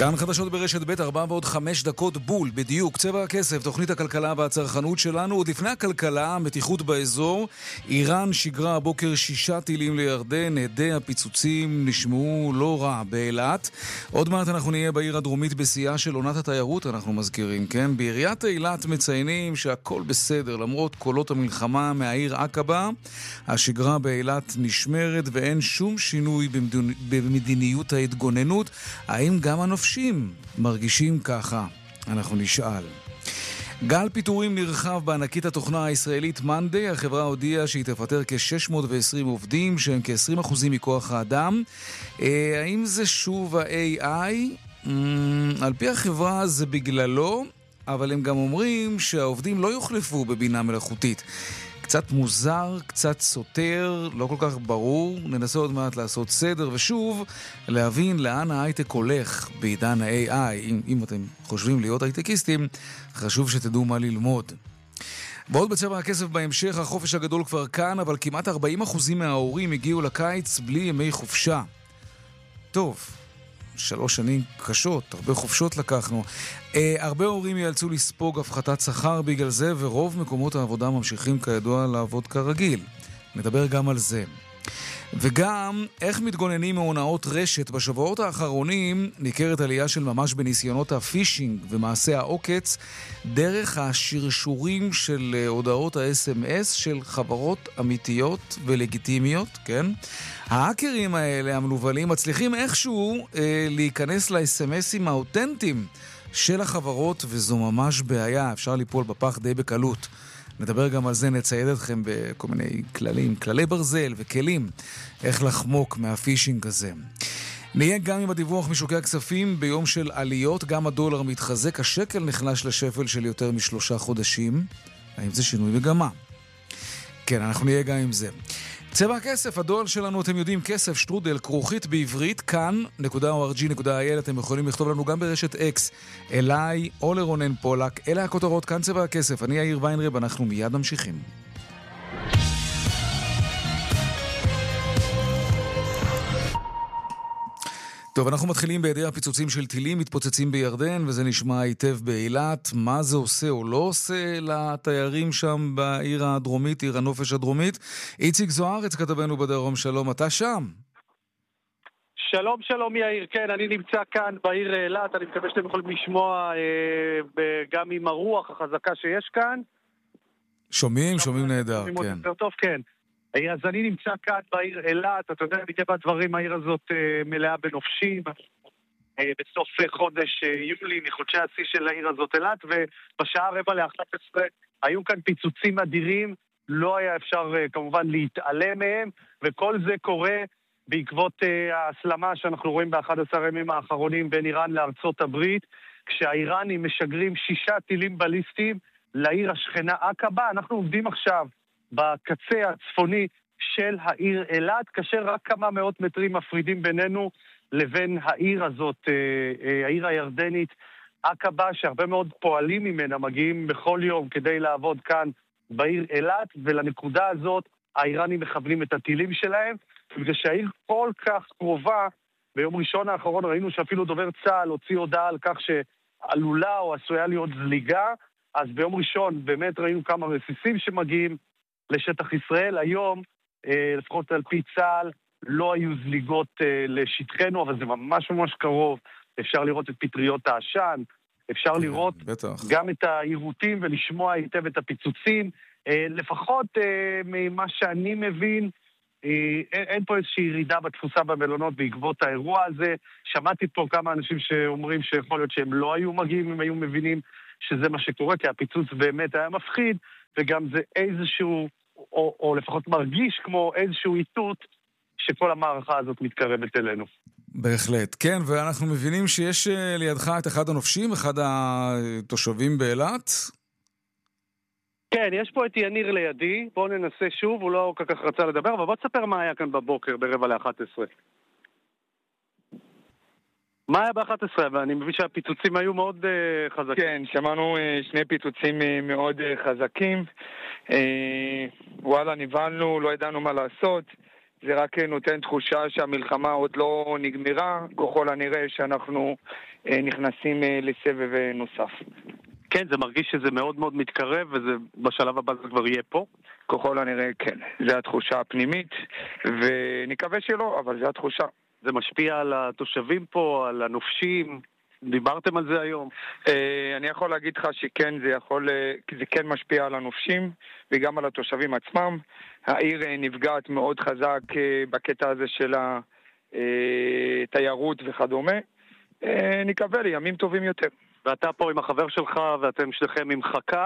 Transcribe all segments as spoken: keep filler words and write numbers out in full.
כאן חדשות ברשת ב' ארבע ועוד חמש דקות בול, בדיוק, צבע הכסף, תוכנית הכלכלה והצרכנות שלנו. עוד לפני הכלכלה, מתיחות באזור, איראן שיגרה הבוקר שישה טילים לירדן, הדי הפיצוצים נשמעו לא רע באילת. עוד מעט אנחנו נהיה בעיר הדרומית בשיאה של עונת התיירות, אנחנו מזכירים, כן? בעיריית אילת מציינים שהכל בסדר, למרות קולות המלחמה מהעיר עקבה, השגרה באילת נשמרת ואין שום שינוי במדיניות ההתגוננות. האם גם הנופשים מרגישים ככה? אנחנו נשאל. גל פיטורים נרחב בענקית התוכנה הישראלית מאנדיי. החברה הודיעה שהיא תפטר כ-שש מאות ועשרים עובדים, שהם כ-עשרים אחוז מכוח האדם. אה, האם זה שוב ה-איי איי? Mm, על פי החברה זה בגללו, אבל הם גם אומרים שהעובדים לא יוחלפו בבינה מלאכותית. קצת מוזר, קצת סותר, לא כל כך ברור. ננסה עוד מעט לעשות סדר ושוב להבין לאן ההייטק הולך בעידן ה-איי איי. אם, אם אתם חושבים להיות הייטקיסטים, חשוב שתדעו מה ללמוד. ועוד בצבע הכסף בהמשך, החופש הגדול כבר כאן, אבל כמעט ארבעים אחוז מההורים הגיעו לקיץ בלי ימי חופשה. טוב, שלוש שנים קשות, הרבה חופשות לקחנו. אה, הרבה הורים ייאלצו לספוג הפחתת שכר בגלל זה, ורוב מקומות העבודה ממשיכים כידוע לעבוד כרגיל. נדבר גם על זה. וגם איך מתגוננים מהונאות רשת. בשבועות האחרונים ניכרת עלייה של ממש בניסיונות הפישינג ומעשה העוקץ דרך השרשורים של הודעות ה-אס אם אס של חברות אמיתיות ולגיטימיות, כן? ההאקרים האלה, המנובלים, מצליחים איכשהו אה, להיכנס ל-אס אם אסים האותנטיים של החברות, וזו ממש בעיה, אפשר ליפול בפח די בקלות. נדבר גם על זה, נצייד אתכם בכל מיני כללים, כללי ברזל וכלים, איך לחמוק מהפישינג הזה. נהיה גם עם הדיווח משוקי הכספים ביום של עליות, גם הדולר מתחזק, השקל נחלש לשפל של יותר משלושה חודשים. האם זה שינוי מגמה? כן, אנחנו נהיה גם עם זה. צבע הכסף, הדואל שלנו, אתם יודעים, כסף שטרודל, כרוכית בעברית, כאן, נקודה או אר ג'י נקודה איי אל, אתם יכולים לכתוב לנו גם ברשת אקס, אליי או לרונן פולק. אלה הכותרות, כאן צבע הכסף. אני יאיר ויינרב, אנחנו מיד ממשיכים. טוב, אנחנו מתחילים בידי הפיצוצים של טילים, מתפוצצים בירדן, וזה נשמע היטב באילת. מה זה עושה או לא עושה לתיירים שם בעיר הדרומית, עיר הנופש הדרומית? איציק זוארץ, כתבנו בדרום, שלום, אתה שם? שלום, שלום יאיר, כן, אני נמצא כאן בעיר אילת, אני מקווה שאתם יכולים לשמוע אה, גם עם הרוח החזקה שיש כאן. שומעים, שומעים נהדר, כן. טוב, כן. אז אני נמצא כאן בעיר אילת, אתה יודע, מטבע הדברים, העיר הזאת אה, מלאה בנופשים, אה, בסוף חודש אה, יולי, מחודשי השיא של העיר הזאת אילת, ובשעה רבע לאחת עשרה היו כאן פיצוצים אדירים, לא היה אפשר אה, כמובן להתעלם מהם, וכל זה קורה בעקבות אה, ההסלמה שאנחנו רואים ב-אחד עשר הימים האחרונים בין איראן לארצות הברית, כשהאיראנים משגרים שישה טילים בליסטיים לעיר השכנה עקבה. אנחנו עובדים עכשיו בקצה הצפוני של העיר אילת, כאשר רק כמה מאות מטרים מפרידים בינינו לבין העיר הזאת, העיר הירדנית עקבה, שהרבה מאוד פועלים ממנה מגיעים בכל יום כדי לעבוד כאן בעיר אילת, ולנקודה הזאת האיראנים מכוונים את הטילים שלהם, בגלל שהעיר כל כך קרובה. ביום ראשון האחרון ראינו שאפילו דובר צה"ל הוציא הודעה על כך שעלולה או עשויה להיות זליגה, אז ביום ראשון באמת ראינו כמה רסיסים שמגיעים לשטח ישראל. היום, לפחות על פי צה"ל, לא היו זליגות לשטחנו, אבל זה ממש ממש קרוב. אפשר לראות את פטריות העשן, אפשר לראות גם את העירותים ולשמוע היטב את הפיצוצים. לפחות ממה שאני מבין, אין פה איזושהי ירידה בתפוסה במלונות בעקבות האירוע הזה. שמעתי פה כמה אנשים שאומרים שיכול להיות שהם לא היו מגיעים אם היו מבינים שזה מה שקורה, כי הפיצוץ באמת היה מפחיד, וגם זה איזשהו, או, או לפחות מרגיש כמו איזשהו איתות שכל המערכה הזאת מתקרבת אלינו. בהחלט, כן, ואנחנו מבינים שיש לידך את אחד הנופשים, אחד התושבים באילת. כן, יש פה את יניר לידי, בואו ננסה שוב, הוא לא כל כך רצה לדבר, אבל בוא תספר מה היה כאן בבוקר ברבע לאחת עשרה. מה היה ב-אחת עשרה? ואני מבין שהפיצוצים היו מאוד uh, חזקים. כן, שמענו uh, שני פיצוצים uh, מאוד uh, חזקים. Uh, וואלה, נבלנו, לא ידענו מה לעשות. זה רק נותן תחושה שהמלחמה עוד לא נגמרה, ככל הנראה שאנחנו נכנסים לסבב נוסף. כן, זה מרגיש שזה מאוד מאוד מתקרב, ובשלב הבא זה כבר יהיה פה? ככל הנראה כן, זה התחושה הפנימית, ונקווה שלא, אבל זה התחושה. זה משפיע על התושבים פה, על הנופשים? דיברתם על זה היום? אני יכול להגיד לך שכן, זה יכול, זה כן משפיע על הנופשים וגם על התושבים עצמם. העיר נפגעת מאוד חזק בקטע הזה של התיירות וכדומה. נקווה לימים טובים יותר. ואתה פה עם החבר שלך ואתם שניכם עם חכה,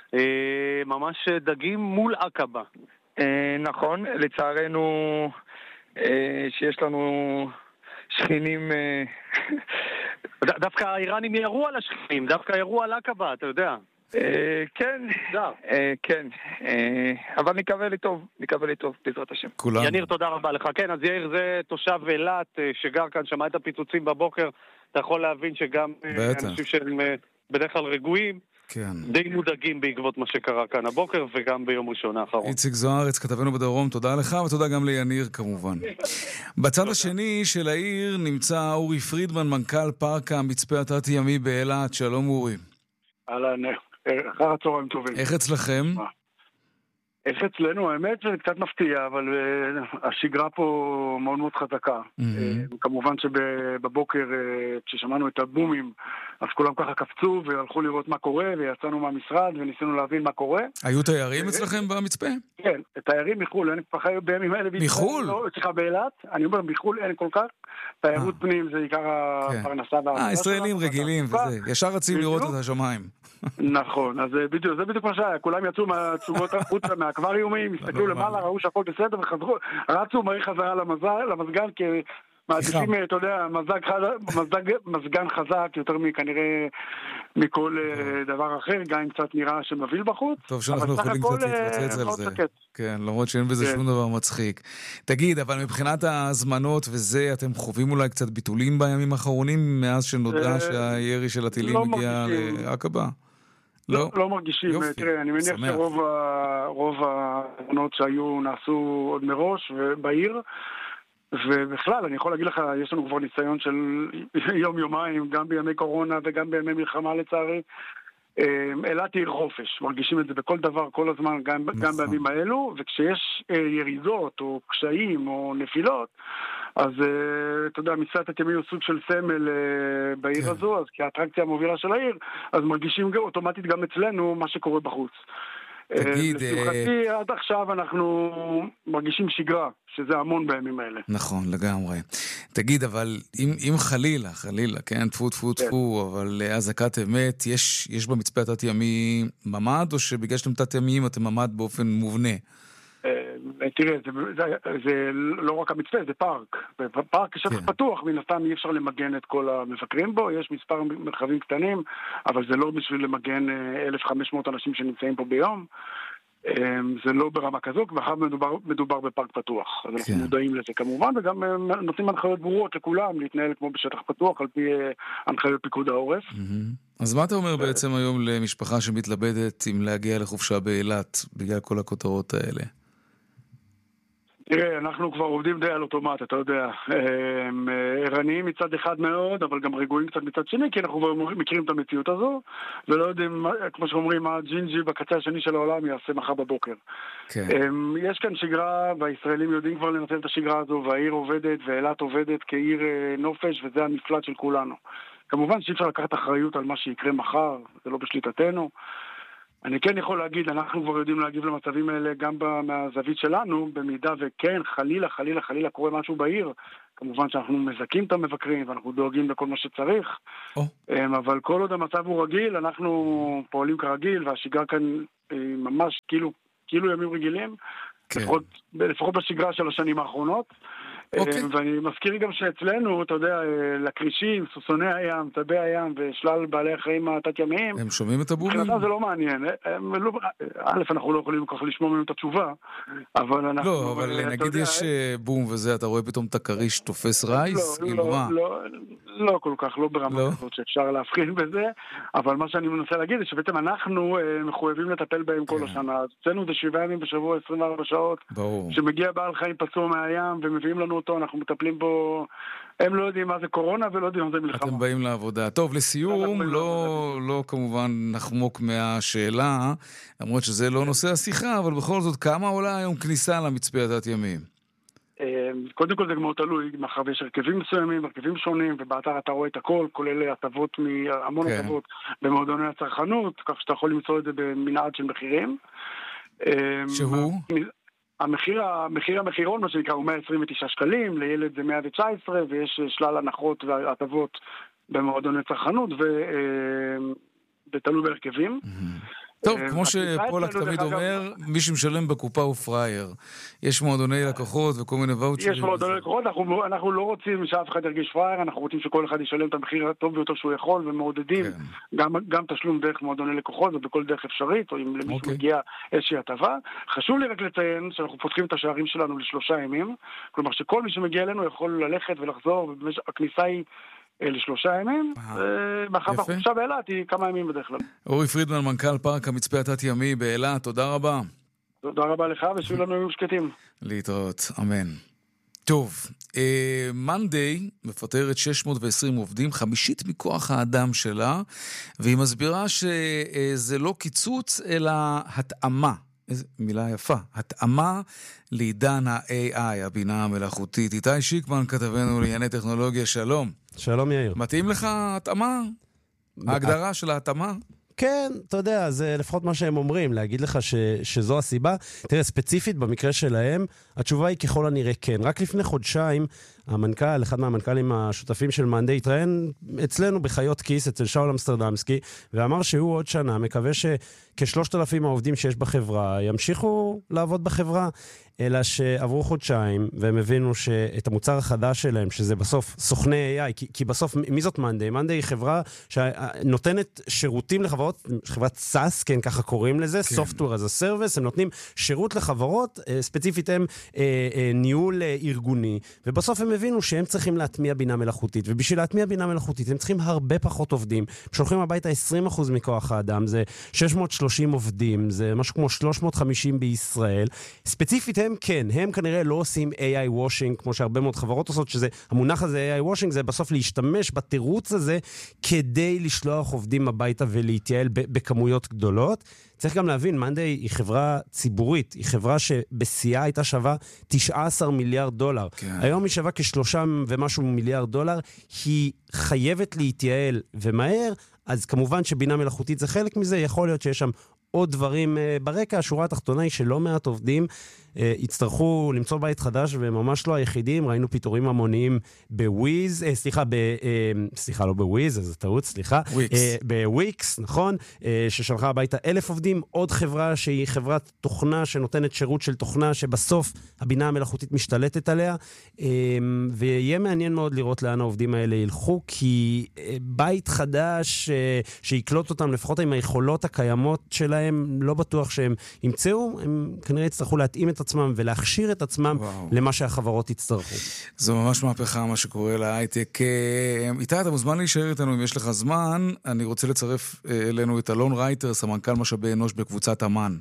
ממש דגים מול עקבה. נכון, לצערנו שיש לנו שכנים... דווקא האיראנים ירו על השכנים, דווקא ירו על עקבה, אתה יודע. כן, כן, אבל נקווה לי טוב, נקווה לי טוב, בעזרת השם. יניר, תודה רבה לך. כן, אז יאיר זה תושב אילת שגר כאן, שמע את הפיצוצים בבוקר, אתה יכול להבין שגם אנשים שהם בדרך כלל רגועים, די מודאגים בעקבות מה שקרה כאן הבוקר וגם ביום ראשון האחרון. איציק זוארץ, כתבנו בדרום, תודה לך ותודה גם ליניר כמובן. בצד השני של העיר נמצא אורי פרידמן, מנכ"ל פארק המצפה התת-ימי באילת. שלום אורי. אהלן, אחר הצהריים טובים. איך אצלכם? איך אצלנו? האמת זה קצת מפתיע, אבל השגרה פה מאוד מאוד חזקה. כמובן שבבוקר כששמענו את הבומים, אז כולם ככה קפצו והלכו לראות מה קורה, ויצאנו מהמשרד וניסינו להבין מה קורה. היו תיירים אצלכם במצפה? כן, תיירים מחול, אין פחד בימים האלה. מחול? אצלך באילת, אני אומר מחול אין כל כך. תיירות פנים זה עיקר הפרנסה. אה, ישראלים רגילים וזה. ישר רצים לראות את השמיים. נכון, אז בדיוק, זה בדיוק מה שהיה. כולם יצאו מהתסוגות החוצה, מהאקווריומים, הסתכלו למעלה, ראו שהכל בסדר וחזרו, רצו מהר חזרה למזגן, כי מעדיפים, אתה יודע, מזגן חזק יותר מכנראה מכל דבר אחר, גם אם קצת נראה שמביל בחוץ. טוב שאנחנו יכולים קצת להתפוצץ על זה. כן, למרות שאין בזה שום דבר מצחיק. תגיד, אבל מבחינת ההזמנות וזה, אתם חווים אולי קצת ביטולים בימים האחרונים, מאז שנודע שהירי של הטילים הגיע לעקבה? לא, לא מרגישים. תראה, אני מניח שרוב ההזמנות שהיו נעשו עוד מראש ובעיר, ובכלל, אני יכול להגיד לך, יש לנו כבר ניסיון של יום-יומיים, גם בימי קורונה וגם בימי מלחמה לצערי. אילת היא עיר חופש, מרגישים את זה בכל דבר, כל הזמן, גם, גם בימים האלו, וכשיש ירידות או קשיים או נפילות, אז אתה יודע, מצפה התת-ימי הוא סוג של סמל בעיר כן. הזו, אז כאטרקציה המובילה של העיר, אז מרגישים אוטומטית גם אצלנו מה שקורה בחוץ. תגיד... לשמחתי, עד עכשיו אנחנו מרגישים שגרה, שזה המון בימים האלה. נכון, לגמרי. תגיד, אבל אם, אם חלילה, חלילה, כן, תפו, תפו, תפו, אבל אזעקת אמת, יש, יש במצפה התת-ימי ממ"ד, או שבגלל שאתם תת-ימיים אתם ממ"ד באופן מובנה? תראה, זה, זה, זה לא רק המצפה, זה פארק. פארק כשטח כן. פתוח, מן הסתם אי אפשר למגן את כל המבקרים בו, יש מספר מרחבים קטנים, אבל זה לא בשביל למגן אלף וחמש מאות אנשים שנמצאים פה ביום. זה לא ברמה כזו, ואחר מדובר, מדובר בפארק פתוח. אז כן. אנחנו מודעים לזה כמובן, וגם נותנים הנחיות ברורות לכולם, להתנהל כמו בשטח פתוח, על פי הנחיות פיקוד העורף. Mm-hmm. אז מה אתה אומר בעצם היום למשפחה שמתלבטת אם להגיע לחופשה באילת, בגלל כל הכותרות האלה? תראה, אנחנו כבר עובדים די על אוטומט, אתה יודע, ערניים מצד אחד מאוד, אבל גם רגועים קצת מצד שני, כי אנחנו כבר מכירים את המציאות הזו, ולא יודעים, כמו שאומרים, מה ג'ינג'י בקצה השני של העולם יעשה מחר בבוקר. כן. יש כאן שגרה, והישראלים יודעים כבר לנצל את השגרה הזו, והעיר עובדת, ואילת עובדת כעיר נופש, וזה המפלט של כולנו. כמובן שאי אפשר לקחת אחריות על מה שיקרה מחר, זה לא בשליטתנו. אני כן יכול להגיד, אנחנו כבר יודעים להגיב למצבים האלה גם מהזווית שלנו, במידה וכן, חלילה, חלילה, חלילה קורה משהו בעיר. כמובן שאנחנו מזכים את המבקרים ואנחנו דואגים לכל מה שצריך. Oh. אבל כל עוד המצב הוא רגיל, אנחנו פועלים כרגיל, והשגרה כאן ממש כאילו, כאילו ימים רגילים, okay. לפחות, לפחות בשגרה של השנים האחרונות. אוקיי. ואני מזכיר גם שאצלנו, אתה יודע, לקרישים, סוסוני הים, טבי הים ושלל בעלי החיים התת-ימיים, הם שומעים את הבומים? מבחינתם זה לא מעניין. א', אנחנו לא יכולים כל כך לשמוע ממנו את התשובה, אבל אנחנו... לא, אבל נגיד יש בום וזה, אתה רואה פתאום את הכריש תופס רייס? לא, לא, לא כל כך, לא ברמה כזאת שאפשר להבחין בזה, אבל מה שאני מנסה להגיד זה שבעצם אנחנו מחויבים לטפל בהם כל השנה. אצלנו זה שבעה ימים בשבוע, עשרים וארבע שעות, שמגיע בעל חיים פצוע מהים ומביאים לנו אותו, אנחנו מטפלים בו, הם לא יודעים מה זה קורונה ולא יודעים מה זה מלחמה. אתם באים לעבודה. טוב, לסיום, לא, לא כמובן נחמוק מהשאלה, למרות שזה לא נושא השיחה, אבל בכל זאת, כמה עולה היום כניסה למצפה התת ימיים? קודם כל זה מאוד תלוי, מאחר ויש הרכבים מסוימים, הרכבים שונים, ובאתר אתה רואה את הכל, כולל הטבות, המון הטבות במועדוני הצרכנות, כך שאתה יכול למצוא את זה במנעד של מחירים. שהוא? המחיר, המחיר המחירון, מה שנקרא, הוא מאה עשרים ותשעה שקלים, לילד זה מאה תשע עשרה, ויש שלל הנחות והטבות במועדוני צרכנות, ותלוי בהרכבים. טוב, כמו שפולק תמיד אומר, מי שמשלם בקופה הוא פרייר. יש מועדוני לקוחות וכל מיני ואוצ'רים. יש מועדוני לקוחות, אנחנו לא רוצים שאף אחד ירגיש פרייר, אנחנו רוצים שכל אחד ישלם את המחיר הטוב ביותר שהוא יכול, ומעודדים גם תשלום דרך מועדוני לקוחות, ובכל דרך אפשרית, או אם למישהו מגיע איזושהי הטבה. חשוב לי רק לציין שאנחנו פותחים את השערים שלנו לשלושה ימים, כלומר שכל מי שמגיע אלינו יכול ללכת ולחזור, והכניסה היא לשלושה ימים, מאחר בחופשה באילת היא כמה ימים בדרך כלל. אורי פרידמן, מנכ"ל פארק המצפה התת-ימי באילת, תודה רבה. תודה רבה לך, ושיהיו לנו ימים שקטים. להתראות, אמן. טוב, מנדיי מפטרת שש מאות ועשרים עובדים, חמישית מכוח האדם שלה, והיא מסבירה שזה לא קיצוץ, אלא התאמה. איזו מילה יפה, התאמה לעידן ה-איי איי, הבינה המלאכותית. איתי שיקמן, כתבנו לענייני טכנולוגיה, שלום. שלום יאיר. מתאים לך התאמה? ההגדרה של ההתאמה? כן, אתה יודע, זה לפחות מה שהם אומרים, להגיד לך ש, שזו הסיבה. תראה, ספציפית במקרה שלהם, התשובה היא ככל הנראה כן. רק לפני חודשיים, המנכ"ל, אחד מהמנכ"לים השותפים של מנדיי, התראיין אצלנו בחיות כיס, אצל שאול אמסטרדמסקי, ואמר שהוא עוד שנה מקווה שכשלושת אלפים העובדים שיש בחברה ימשיכו לעבוד בחברה, אלא שעברו חודשיים, והם הבינו שאת המוצר החדש שלהם, שזה בסוף סוכני איי איי, כי, כי בסוף, מי זאת מנדיי? מנדיי היא חברה שנותנת שירותים לחברות, חברת סאס, כן, ככה קוראים לזה, כן. Software as a Service, הם נותנים שירות לחברות, ספציפית הם אה, אה, ניהול אה, ארגוני, ובסוף הם הבינו שהם צריכים להטמיע בינה מלאכותית, ובשביל להטמיע בינה מלאכותית, הם צריכים הרבה פחות עובדים, שולחים הביתה עשרים אחוז מכוח האדם, זה שש מאות ושלושים עובדים, זה משהו כמו שלוש מאות וחמישים בישראל, ספציפית הם כן, הם כנראה לא עושים איי איי washing, כמו שהרבה מאוד חברות עושות, שזה, המונח הזה איי איי washing, זה בסוף להשתמש בתירוץ הזה, כדי לשלוח עובדים הביתה ולהתייעל בכמויות גדולות. צריך גם להבין, מנדיי היא חברה ציבורית, היא חברה שבשיאה הייתה שווה תשעה עשר מיליארד דולר. כן. היום היא שווה כשלושה ומשהו מיליארד דולר, היא חייבת להתייעל ומהר, אז כמובן שבינה מלאכותית זה חלק מזה, יכול להיות שיש שם עוד דברים uh, ברקע. השורה התחתונה היא שלא מעט עובדים uh, יצטרכו למצוא בית חדש, וממש לא היחידים. ראינו פיטורים המוניים בוויז, uh, סליחה, ב, uh, סליחה, לא בוויז, אז טעות, סליחה. וויקס. Uh, בוויקס, נכון, uh, ששלחה הביתה אלף עובדים, עוד חברה שהיא חברת תוכנה שנותנת שירות של תוכנה, שבסוף הבינה המלאכותית משתלטת עליה, uh, ויהיה מעניין מאוד לראות לאן העובדים האלה ילכו, כי uh, בית חדש uh, שיקלוט אותם, לפחות עם היכולות הקיימות שלהם, הם לא בטוח שהם ימצאו, הם כנראה יצטרכו להתאים את עצמם ולהכשיר את עצמם וואו. למה שהחברות יצטרכו. זו ממש מהפכה מה שקורה להייטק. איתי, אתה מוזמן להישאר איתנו אם יש לך זמן. אני רוצה לצרף אלינו את אלון רייטר, סמנכ"ל משאבי אנוש בקבוצת אמן.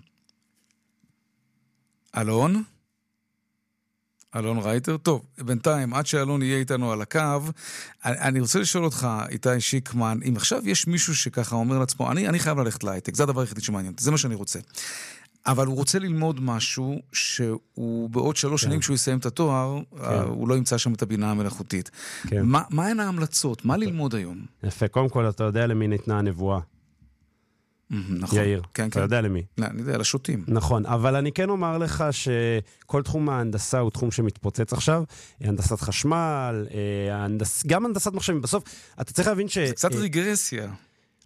אלון? אלון רייטר? טוב, בינתיים, עד שאלון יהיה איתנו על הקו, אני, אני רוצה לשאול אותך, איתי שיקמן, אם עכשיו יש מישהו שככה אומר לעצמו, אני, אני חייב ללכת להייטק, זה הדבר היחידי שמעניין, זה מה שאני רוצה. אבל הוא רוצה ללמוד משהו שהוא בעוד שלוש כן. שנים כשהוא יסיים את התואר, כן. הוא לא ימצא שם את הבינה המלאכותית. כן. מה, מה הן ההמלצות? מה ללמוד היום? יפה, קודם כל אתה יודע למי ניתנה הנבואה. נכון. יאיר, כן, אתה כן. יודע למי? לא, אני יודע, לשוטים. נכון, אבל אני כן אומר לך שכל תחום ההנדסה הוא תחום שמתפוצץ עכשיו, הנדסת חשמל, ההנדס... גם הנדסת מחשבים, בסוף אתה צריך להבין ש... זה קצת רגרסיה.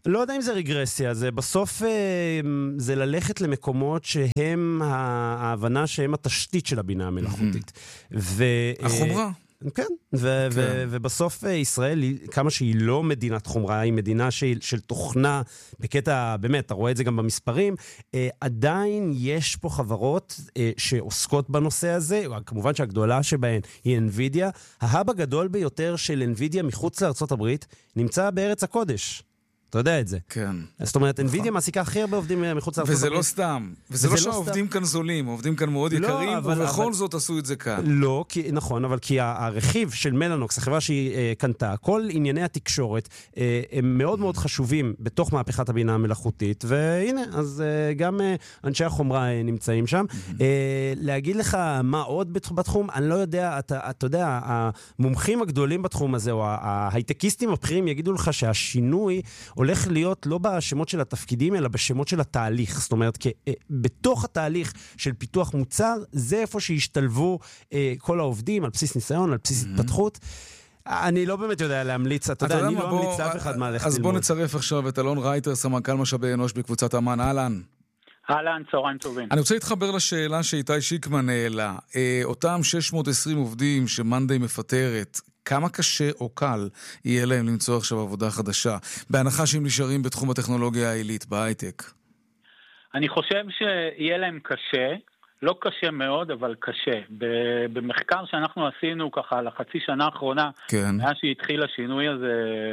לא יודע אם זה רגרסיה, זה בסוף זה ללכת למקומות שהם ההבנה שהם התשתית של הבינה המלאכותית. החומרה. כן, ו- ו- ובסוף ישראל, כמה שהיא לא מדינת חומרה, היא מדינה של, של תוכנה, בקטע, באמת, אתה רואה את זה גם במספרים, אה, עדיין יש פה חברות אה, שעוסקות בנושא הזה, כמובן שהגדולה שבהן היא NVIDIA, ההאב הגדול ביותר של NVIDIA מחוץ לארצות הברית, נמצא בארץ הקודש. אתה יודע את זה. כן. זאת אומרת, NVIDIA מעסיקה הכי הרבה עובדים מחוץ לארצות הברית. וזה לא סתם. וזה לא שהעובדים כאן זולים, עובדים כאן מאוד יקרים, ובכל זאת עשו את זה כאן. לא, נכון, אבל כי הרכיב של מלאנוקס, החברה שהיא קנתה, כל ענייני התקשורת, הם מאוד מאוד חשובים בתוך מהפכת הבינה המלאכותית, והנה, אז גם אנשי החומרה נמצאים שם. להגיד לך מה עוד בתחום, אני לא יודע, אתה יודע, המומחים הגדולים בתחום הזה, או ההייטקיסטים הבכירים יגידו לך שהשינוי הולך להיות לא בשמות של התפקידים, אלא בשמות של התהליך. זאת אומרת, כי, אה, בתוך התהליך של פיתוח מוצר, זה איפה שהשתלבו אה, כל העובדים, על בסיס ניסיון, על בסיס mm-hmm. התפתחות. אני לא באמת יודע להמליץ, אתה יודע, אני לא בוא, ממליץ לאף אחד מה ללכת ללמוד. אז בוא נצרף עכשיו את אלון רייטר, סמנכ"ל משאבי אנוש בקבוצת אמן. אהלן. אהלן, צהריים טובים. אני רוצה להתחבר לשאלה שאיתי שיקמן העלה. אה, אותם שש מאות ועשרים עובדים שמנדי מפטרת, כמה קשה או קל יהיה להם למצוא עכשיו עבודה חדשה, בהנחה שהם נשארים בתחום הטכנולוגיה העילית, בהייטק? אני חושב שיהיה להם קשה, לא קשה מאוד, אבל קשה. במחקר שאנחנו עשינו ככה לחצי שנה האחרונה, כן. מאז שהתחיל השינוי הזה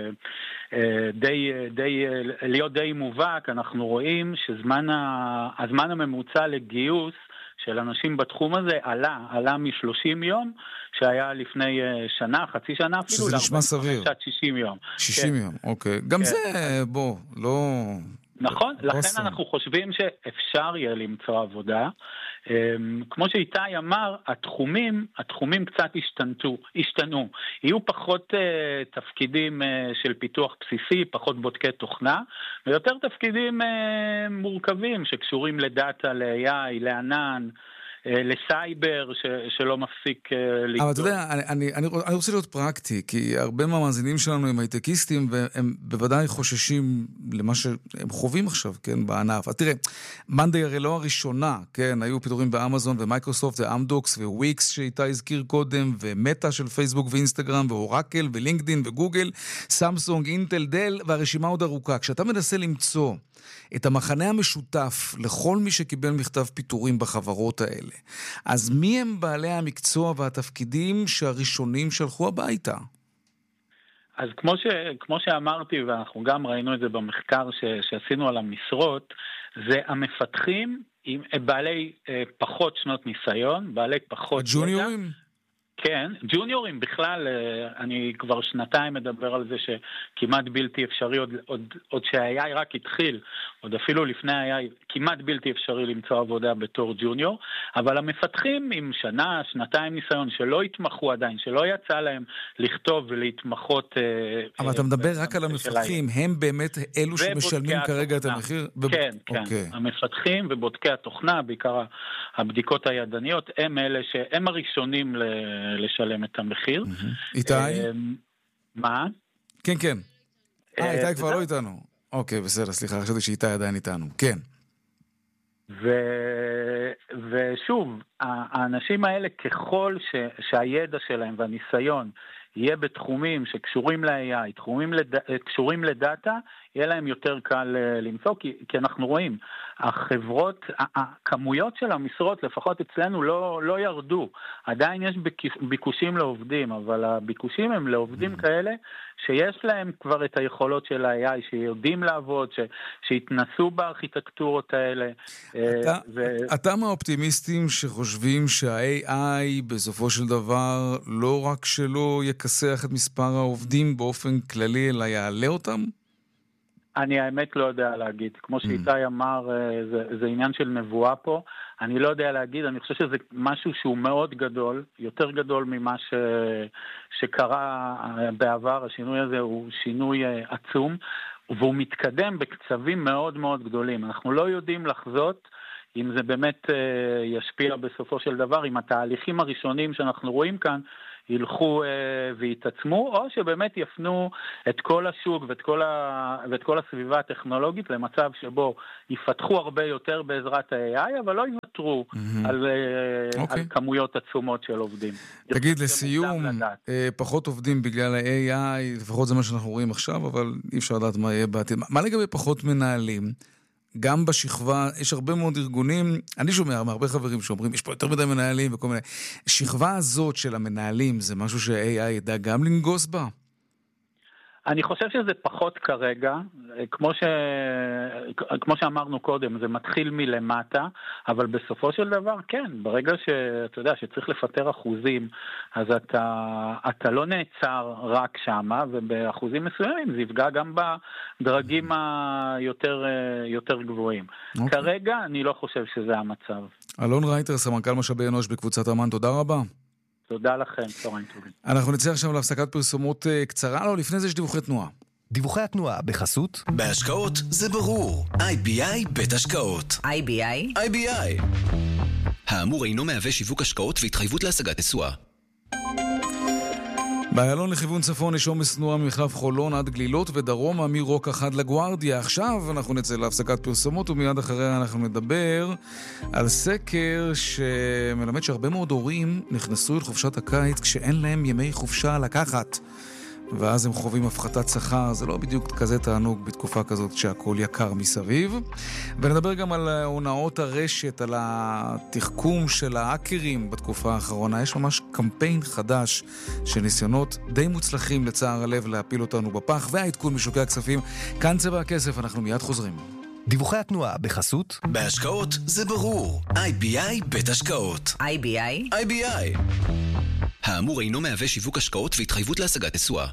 די, די, להיות די מובהק, אנחנו רואים שזמן הזמן הממוצע לגיוס של אנשים בתחום הזה עלה, עלה מ-שלושים יום, שהיה לפני שנה, חצי שנה אפילו. שזה נשמע סביר. שישים יום. שישים כן. יום, אוקיי. גם כן. זה, בוא, לא... נכון, לכן אנחנו חושבים שאפשר יהיה למצוא עבודה. כמו שאיתי אמר, התחומים, התחומים קצת השתנו, השתנו. יהיו פחות תפקידים של פיתוח בסיסי, פחות בודקי תוכנה, ויותר תפקידים מורכבים שקשורים לדאטה, ל-איי איי, לענן, לסייבר ש, שלא מפסיק לגדול. אבל אתה יודע, אני, אני, אני, אני רוצה להיות פרקטי, כי הרבה מהמאזינים שלנו הם הייטקיסטים, והם בוודאי חוששים למה שהם חווים עכשיו, כן, בענף. אז תראה, מנדי הרי לא הראשונה, כן, היו פיטורים באמזון ומייקרוסופט ואמדוקס וויקס שאיתה הזכיר קודם, ומטה של פייסבוק ואינסטגרם, ואורקל ולינקדין וגוגל, סמסונג, אינטל, דל, והרשימה עוד ארוכה. כשאתה מנסה למצוא את המחנה המשותף לכל מי שקיבל מכתב פיטורים בחברות האלה, אז מי הם בעלי המקצוע והתפקידים שהראשונים שלחו הביתה? אז כמו, ש, כמו שאמרתי, ואנחנו גם ראינו את זה במחקר ש, שעשינו על המשרות, זה המפתחים עם בעלי אה, פחות שנות ניסיון, בעלי פחות... הג'וניורים? כן, ג'וניורים בכלל, אני כבר שנתיים מדבר על זה שכמעט בלתי אפשרי, עוד, עוד, עוד שה-איי איי רק התחיל, עוד אפילו לפני ה-איי איי, כמעט בלתי אפשרי למצוא עבודה בתור ג'וניור, אבל המפתחים עם שנה, שנתיים ניסיון, שלא התמחו עדיין, שלא יצא להם לכתוב ולהתמחות... אבל אתה מדבר רק על המפתחים, הם באמת אלו שמשלמים כרגע את המחיר? כן, כן, המפתחים ובודקי התוכנה, בעיקר הבדיקות הידניות, הם אלה שהם הראשונים ל... לשלם את המחיר. איתי? מה? כן, כן. אה, איתי כבר לא איתנו. אוקיי, בסדר, סליחה, חשבתי שאיתי עדיין איתנו. כן. ושוב, האנשים האלה, ככל שהידע שלהם והניסיון יהיה בתחומים שקשורים ל-איי איי, קשורים לדאטה, יהיה להם יותר קל למצוא, כי, כי אנחנו רואים, החברות, הכמויות של המשרות, לפחות אצלנו, לא, לא ירדו. עדיין יש ביקושים לעובדים, אבל הביקושים הם לעובדים כאלה, שיש להם כבר את היכולות של ה-איי איי, שיודעים לעבוד, ש, שהתנסו בארכיטקטורות האלה. אתה, ו... אתה מהאופטימיסטים שחושבים שה-איי איי בסופו של דבר לא רק שלא יכסח את מספר העובדים באופן כללי, אלא יעלה אותם? אני האמת לא יודע להגיד. כמו שאיתי אמר, זה, זה עניין של נבואה פה. אני לא יודע להגיד, אני חושב שזה משהו שהוא מאוד גדול, יותר גדול ממה ש, שקרה בעבר. השינוי הזה הוא שינוי עצום, והוא מתקדם בקצבים מאוד מאוד גדולים. אנחנו לא יודעים לחזות אם זה באמת ישפיע בסופו של דבר, אם התהליכים הראשונים שאנחנו רואים כאן ילכו אה, ויתעצמו, או שבאמת יפנו את כל השוק ואת כל, ה... ואת כל הסביבה הטכנולוגית למצב שבו יפתחו הרבה יותר בעזרת ה-איי איי, אבל לא יוותרו mm-hmm. על, okay. על כמויות עצומות של עובדים. תגיד, לסיום, פחות עובדים בגלל ה-איי איי, לפחות זה מה שאנחנו רואים עכשיו, אבל אי אפשר לדעת מה יהיה בעתיד. מה לגבי פחות מנהלים? גם בשכבה, יש הרבה מאוד ארגונים, אני שומע מהרבה חברים שאומרים, יש פה יותר מדי מנהלים וכל מיני. שכבה הזאת של המנהלים, זה משהו שה-איי איי ידע גם לנגוס בה? אני חושב שזה פחות כרגע, כמו, ש... כמו שאמרנו קודם, זה מתחיל מלמטה, אבל בסופו של דבר, כן, ברגע שאתה יודע שצריך לפטר אחוזים, אז אתה, אתה לא נעצר רק שמה, ובאחוזים מסוימים זה יפגע גם בדרגים היותר יותר גבוהים. Okay. כרגע אני לא חושב שזה המצב. אלון רייטר, סמנכ"ל משאבי אנוש בקבוצת אמן, תודה רבה. תודה לכם, צהריים טובים. אנחנו נצא עכשיו להפסקת פרסומות קצרה, לא, לפני זה יש דיווחי תנועה. דיווחי התנועה בחסות? בהשקעות זה ברור. איי בי איי בית השקעות. איי בי איי? איי בי איי. האמור אינו מהווה שיווק השקעות והתחייבות להשגת תשואה. באיילון לכיוון צפון יש עומס תנועה ממחלף חולון עד גלילות ודרומה מרוקח עד לגוארדיה. עכשיו אנחנו נצא להפסקת פרסומות ומיד אחריה אנחנו נדבר על סקר שמלמד שהרבה מאוד הורים נכנסו אל חופשת הקיץ כשאין להם ימי חופשה לקחת. ואז הם חווים הפחתת שכר, זה לא בדיוק כזה תענוג בתקופה כזאת שהכל יקר מסביב. ונדבר גם על הונאות הרשת, על התחכום של האקרים בתקופה האחרונה. יש ממש קמפיין חדש של ניסיונות די מוצלחים לצער הלב להפיל אותנו בפח, והעדכון משוקי הכספים. כאן צבע הכסף, אנחנו מיד חוזרים. דיווחי התנועה בחסות? בהשקעות זה ברור. איי בי איי בית השקעות. איי בי איי? איי בי איי. האמור אינו מהווה שיווק השקעות והתחייבות להשגת תשואה.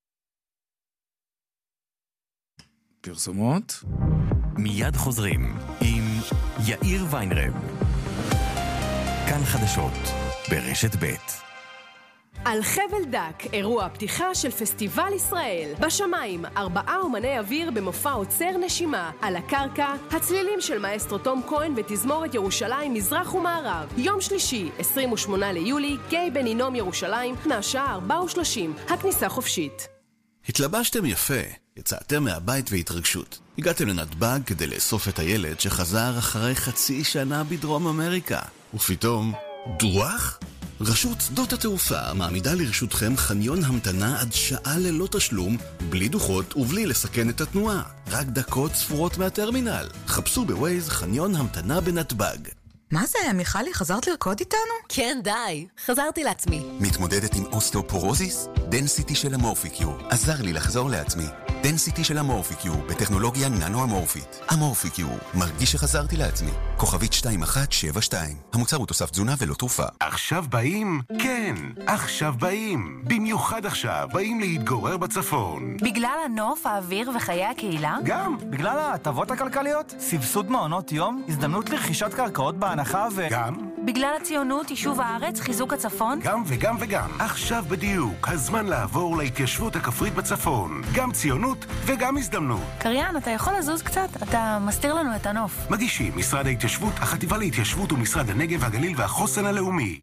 פרסומות? מיד חוזרים עם יאיר ויינרב. כאן חדשות ברשת ב'. על חבל דק, אירוע פתיחה של פסטיבל ישראל. בשמיים, ארבעה אומני אוויר במופע עוצר נשימה. על הקרקע, הצלילים של מאסטרו תום כהן ותזמורת ירושלים מזרח ומערב. יום שלישי, עשרים ושמונה ליולי, גיא בן הינום ירושלים, מהשעה ארבע ושלושים. הכניסה חופשית. התלבשתם יפה, יצאתם מהבית והתרגשות. הגעתם לנתב"ג כדי לאסוף את הילד שחזר אחרי חצי שנה בדרום אמריקה. ופתאום, דוח? רשות שדות התעופה מעמידה לרשותכם חניון המתנה עד שעה ללא תשלום, בלי דוחות ובלי לסכן את התנועה. רק דקות ספורות מהטרמינל. חפשו בווייז חניון המתנה בנתב"ג. מה זה, מיכלי, חזרת לרקוד איתנו? כן, די. חזרתי לעצמי. מתמודדת עם אוסטאופורוזיס? דנסיטי של אמורפיקיו עזר לי לחזור לעצמי. דנסיטי של אמורפיקיו בטכנולוגיה ננו-אמורפית. אמורפיקיו, מרגיש שחזרתי לעצמי. כוכבית שתיים אחת שבע שתיים. המוצר הוא תוסף תזונה ולא תרופה. עכשיו באים? כן, עכשיו באים. במיוחד עכשיו באים להתגורר בצפון. בגלל הנוף, האוויר וחיי הקהילה? גם, בגלל ההטבות הכלכליות. סבסוד מעונות יום, הזדמנות לרכישת קרקעות בהנחה ו... גם. בגלל הציונות, יישוב הארץ, חיזוק הצפון? גם וגם וגם. עכשיו בדיוק, הזמן לעבור להתיישבות הכפרית בצפון. גם ציונות וגם הזדמנות. קריין, אתה יכול לזוז קצת? אתה מסתיר לנו את הנוף. מגישים משרד ההתיישבות, החטיבה להתיישבות ומשרד הנגב, הגליל והחוסן הלאומי.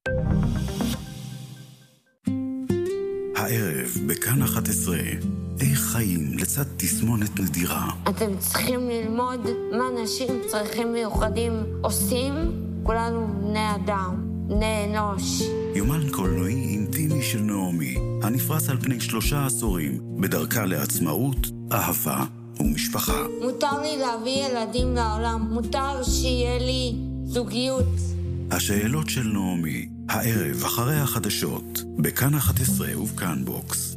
הערב בכאן אחת עשרה, איך חיים לצד תסמונת נדירה. אתם צריכים ללמוד מה אנשים צריכים מיוחדים עושים. כולנו בני אדם, בני אנוש. יומן קולנועי אינטימי של נעמי, הנפרס על פני שלושה עשורים, בדרכה לעצמאות, אהבה ומשפחה. מותר לי להביא ילדים לעולם, מותר שיהיה לי זוגיות. השאלות של נעמי, הערב אחרי החדשות, בכאן אחת עשרה ובכאן בוקס.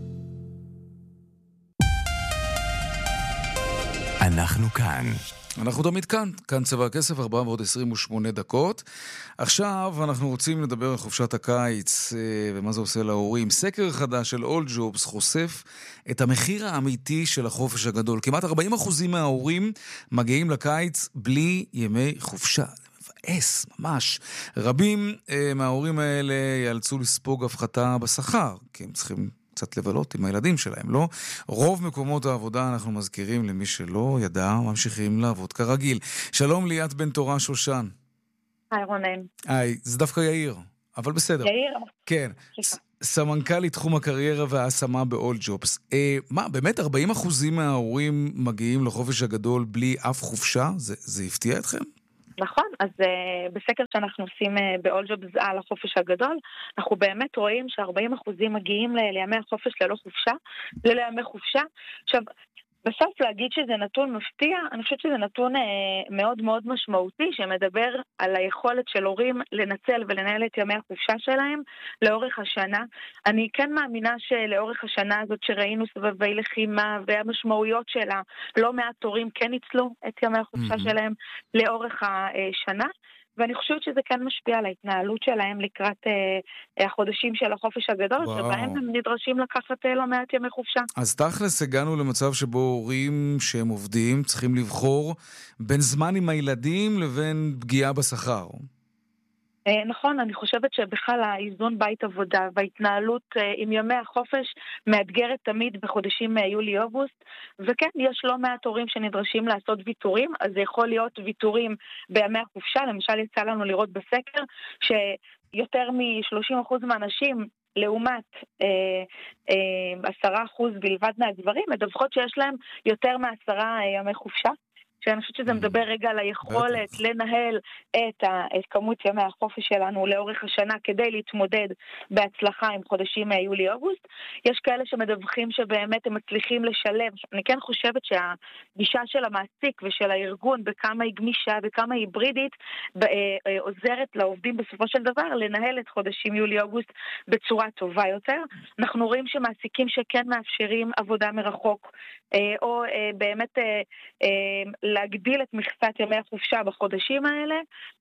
אנחנו כאן. אנחנו תמיד כאן, כאן צבע הכסף, ארבע ועוד עשרים ושמונה דקות. עכשיו אנחנו רוצים לדבר על חופשת הקיץ ומה זה עושה להורים. סקר חדש של All Jobs חושף את המחיר האמיתי של החופש הגדול. כמעט ארבעים אחוז מההורים מגיעים לקיץ בלי ימי חופשה. מבאס, ממש. רבים מההורים האלה יאלצו לספוג הפחתה בשכר, כי הם צריכים קצת לבלות עם הילדים שלהם, לא? רוב מקומות העבודה, אנחנו מזכירים למי שלא ידע, ממשיכים לעבוד כרגיל. שלום ליאת בן תורה שושן. היי רונן. היי, זה דווקא יאיר, אבל בסדר. יאיר? כן. סמנכ"לית תחום הקריירה וההשמה ב-All Jobs. אה, מה, באמת ארבעים אחוז מההורים מגיעים לחופש הגדול בלי אף חופשה? זה, זה הפתיע אתכם? נכון, אז uh, בסקר שאנחנו עושים uh, ב-All Jobs על החופש הגדול, אנחנו באמת רואים ש-ארבעים אחוז מגיעים ל- לימי החופש ללא חופשה, ללא ימי חופשה. עכשיו, בסוף להגיד שזה נתון מפתיע, אני חושבת שזה נתון אה, מאוד מאוד משמעותי, שמדבר על היכולת של הורים לנצל ולנהל את ימי החופשה שלהם לאורך השנה. אני כן מאמינה שלאורך השנה הזאת שראינו סבבי לחימה והמשמעויות שלה, לא מעט הורים כן ניצלו את ימי החופשה mm-hmm. שלהם לאורך השנה. ואני חושבת שזה כן משפיע על ההתנהלות שלהם לקראת אה, החודשים של החופש הגדול, וואו. שבהם הם נדרשים לקחת אה, לא מעט ימי חופשה. אז תכלס הגענו למצב שבו הורים שהם עובדים צריכים לבחור בין זמן עם הילדים לבין פגיעה בשכר. נכון, אני חושבת שבכלל האיזון בית עבודה וההתנהלות עם ימי החופש מאתגרת תמיד בחודשים יולי-אוגוסט, וכן, יש לא מעט הורים שנדרשים לעשות ויתורים, אז זה יכול להיות ויתורים בימי החופשה, למשל יצא לנו לראות בסקר שיותר מ-שלושים אחוז מהאנשים לעומת עשרה אחוז בלבד מהגברים, מדווחות שיש להם יותר מעשרה ימי חופשה. שאני חושבת שזה מדבר רגע על היכולת לנהל את, ה, את כמות ימי החופש שלנו לאורך השנה כדי להתמודד בהצלחה עם חודשים יולי-אוגוסט. יש כאלה שמדווחים שבאמת הם מצליחים לשלב. אני כן חושבת שהגישה של המעסיק ושל הארגון בכמה היא גמישה וכמה היא היברידית עוזרת לעובדים בסופו של דבר לנהל את חודשים יולי-אוגוסט בצורה טובה יותר. אנחנו רואים שמעסיקים שכן מאפשרים עבודה מרחוק או באמת להגדיל את מכסת ימי החופשה בחודשים האלה,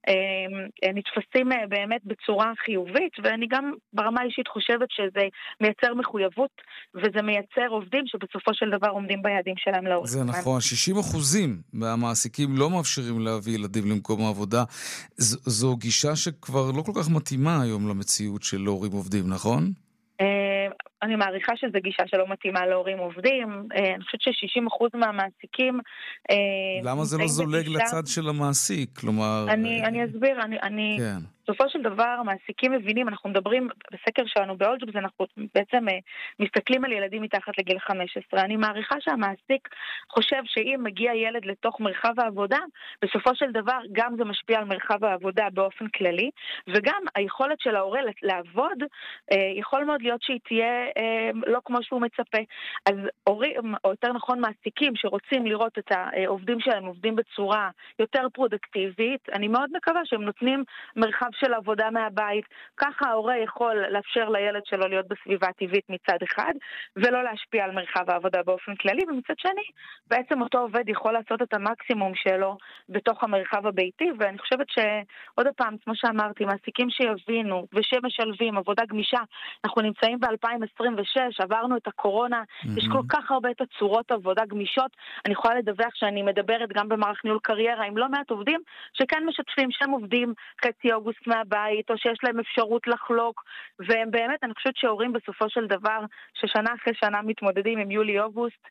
נתפסים באמת בצורה חיובית, ואני גם ברמה אישית חושבת שזה מייצר מחויבות, וזה מייצר עובדים שבסופו של דבר עומדים ביעדים שלהם לאורך. זה נכון, שישים אחוזים מהמעסיקים לא מאפשרים להביא ילדים למקום העבודה. ז- זו גישה שכבר לא כל כך מתאימה היום למציאות של הורים עובדים, נכון? אני מעריכה שזו גישה שלא מתאימה להורים עובדים. אני חושבת ש-שישים אחוז מהמעסיקים... למה זה לא זולג לצד של המעסיק? כלומר... אני אסביר, אני... בסופו של דבר, מעסיקים מבינים, אנחנו מדברים בסקר שלנו ב-All Jobs, אנחנו בעצם מסתכלים על ילדים מתחת לגיל חמש עשרה. אני מעריכה שהמעסיק חושב שאם מגיע ילד לתוך מרחב העבודה, בסופו של דבר גם זה משפיע על מרחב העבודה באופן כללי, וגם היכולת של ההורה לעבוד, יכול מאוד להיות שהיא תהיה לא כמו שהוא מצפה. אז הורים, או יותר נכון מעסיקים שרוצים לראות את העובדים שלהם עובדים בצורה יותר פרודקטיבית, אני מאוד מקווה שהם נותנים מרחב של עבודה מהבית, ככה ההורה יכול לאפשר לילד שלו להיות בסביבה טבעית מצד אחד, ולא להשפיע על מרחב העבודה באופן כללי, ומצד שני, בעצם אותו עובד יכול לעשות את המקסימום שלו בתוך המרחב הביתי, ואני חושבת שעוד הפעם, כמו שאמרתי, מעסיקים שיבינו ושמשלבים עבודה גמישה, אנחנו נמצאים ב-אלפיים עשרים ושש, עברנו את הקורונה, mm-hmm. יש כל כך הרבה תצורות עבודה גמישות, אני יכולה לדווח שאני מדברת גם במערך ניהול קריירה עם לא מעט עובדים, שכן משתפים שהם עובדים חצי אוגוסט מהבית, או שיש להם אפשרות לחלוק, והם באמת, אני חושבת שהורים בסופו של דבר, ששנה אחרי שנה מתמודדים עם יולי-אוגוסט,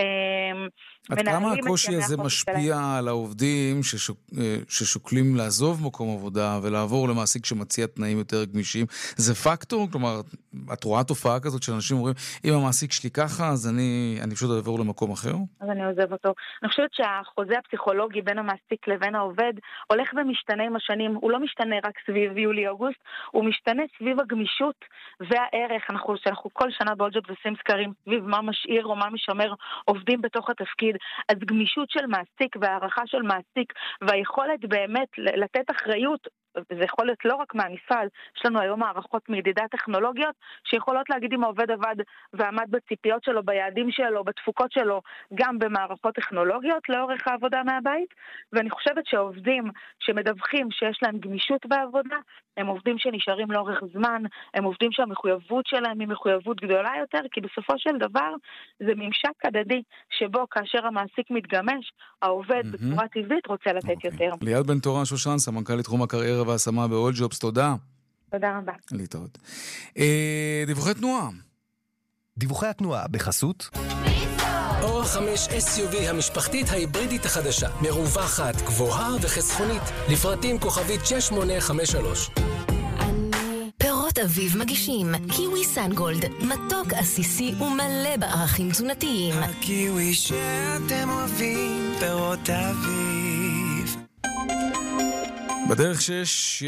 עד כמה הקושי הזה משפיע על העובדים ששוק, ששוקלים לעזוב מקום עבודה ולעבור למעסיק שמציע תנאים יותר גמישים? זה פקטור? כלומר, את רואה תופעה כזאת שאנשים אומרים, אם המעסיק שלי ככה, אז אני, אני פשוט אעבור למקום אחר? אז אני עוזב אותו. אני חושבת שהחוזה הפסיכולוגי בין המעסיק לבין העובד הולך ומשתנה עם השנים. הוא לא משתנה רק סביב יולי-אוגוסט, הוא משתנה סביב הגמישות והערך. אנחנו, שאנחנו כל שנה ב-All Jobs עושים סקרים סביב מה משאיר או מה משמר עובדים בתוך התפקיד. אז גמישות של מעסיק והערכה של מעסיק והיכולת באמת לתת אחריות, וזה יכול להיות לא רק מהמשרד, יש לנו היום מערכות מידידה טכנולוגיות שיכולות להגיד אם העובד עבד ועמד בציפיות שלו, ביעדים שלו, בתפוקות שלו, גם במערכות טכנולוגיות לאורך העבודה מהבית, ואני חושבת שהעובדים שמדווחים שיש להם גמישות בעבודה, הם עובדים שנשארים לאורך זמן, הם עובדים שהמחויבות שלהם היא מחויבות גדולה יותר, כי בסופו של דבר זה ממשק הדדי, שבו כאשר המעסיק מתגמש, העובד mm-hmm. בצורה טבעית רוצה לתת okay. יותר. ליאת בן תורה שושן, סמנכ"לית תחום הקריירה וההשמה ב-All Jobs, תודה. תודה רבה. להתראות. אה, דיווחי תנועה. דיווחי התנועה בחסות אור חמש אס יו וי המשפחתית ההיברידית החדשה, מרווחת, גבוהה וחסכונית, לפרטים כוכבית שש שמונה חמש שלוש. פירות פירות אביב מגישים קיווי סנגולד, מתוק עסיסי ומלא בערכים תזונתיים. הקיווי שאתם אוהבים, פירות אביב. בדרך שש